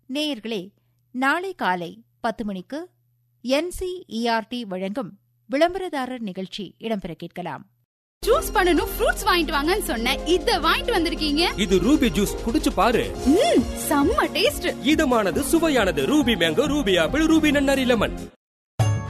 நேயர்களே, நாளை காலை 10 மணிக்கு NCERT வழங்கும் விளம்பரதாரர் நிகழ்ச்சி இடம்பெற கேட்கலாம். ஜூஸ் பண்ணனும் ஃப்ரூட்ஸ் வாங்கிட்டு வாங்கன்னு சொன்னேன். இத வாங்கிட்டு வந்திருக்கீங்க. இது ரூபி ஜூஸ், குடிச்சு பாரு. செம்ம taste. இதமானது, சுவையானது. Ruby mango, Ruby apple, Ruby நன்னாரி லெமன்.